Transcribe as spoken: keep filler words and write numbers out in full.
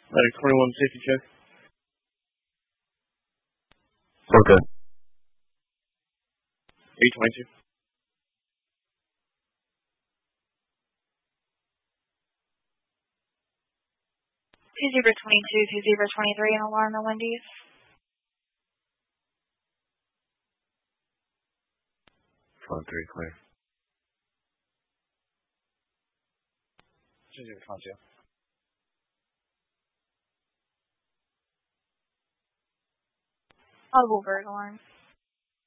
Medic twenty-one, safety check. Okay. eight twenty-two. two zero twenty-two, two zero twenty-three, and alarm the Wendy's. Front three, clear. two zero twenty-two. Audible bird alarm.